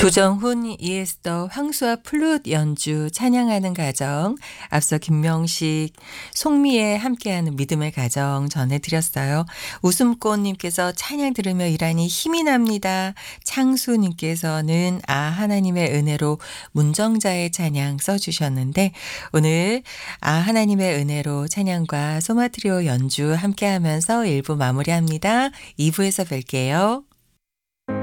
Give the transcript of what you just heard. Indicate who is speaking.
Speaker 1: 조정훈, 이에스더, 황수와 플룻 연주 찬양하는 가정, 앞서 김명식, 송미애 함께하는 믿음의 가정 전해드렸어요. 웃음꽃님께서 찬양 들으며 일하니 힘이 납니다. 창수님께서는 하나님의 은혜로 문정자의 찬양 써주셨는데 오늘 하나님의 은혜로 찬양과 소마트리오 연주 함께하면서 1부 마무리합니다. 2부에서 뵐게요.